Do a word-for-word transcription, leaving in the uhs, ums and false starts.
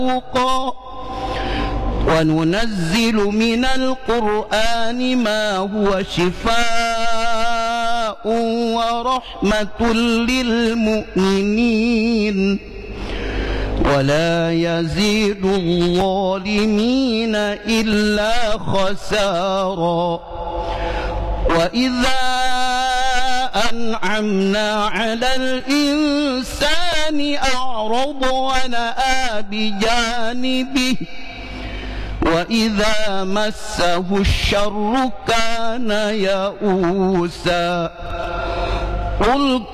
وننزل من القرآن ما هو شفاء ورحمة للمؤمنين ولا يزيد الظالمين إلا خسارا وإذا أنعمنا على الإنسان أعرض ونأى بجانبه وإذا مسه الشر كان يئوسا قل